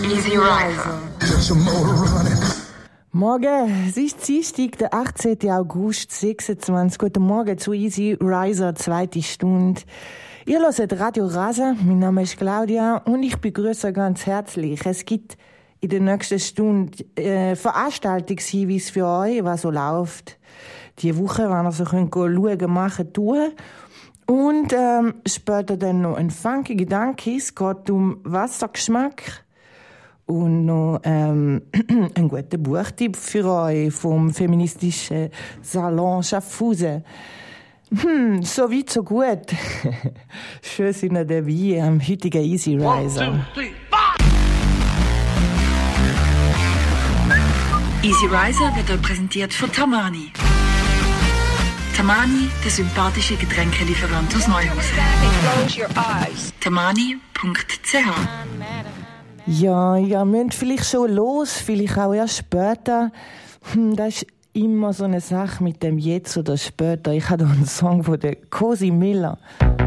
Easy Riser. Morgen, es ist Dienstag, der 18. August, 26. Guten Morgen zu Easy Riser, zweite Stunde. Ihr hört Radio Rasa, mein Name ist Claudia und ich begrüße ganz herzlich. Es gibt in der nächsten Stunde Veranstaltungshinweise für euch, was so läuft. Die Woche, wenn ihr so schauen, machen, tun. Und später dann noch ein funky Gedanke. Es geht um Wassergeschmack. Und noch ein guter Buchtipp für euch vom feministischen Salon Schaffhausen. So weit, so gut. Schön sind ihr dabei am heutigen Easy Riser. 1, 2, 3, 4. Easy Riser wird euch präsentiert von Tamani. Tamani, der sympathische Getränkelieferant aus Neuhausen. Tamani.ch. Ja, wir müssen vielleicht schon los, vielleicht auch erst später. Das ist immer so eine Sache mit dem Jetzt oder später. Ich habe da einen Song von der Cosi Miller.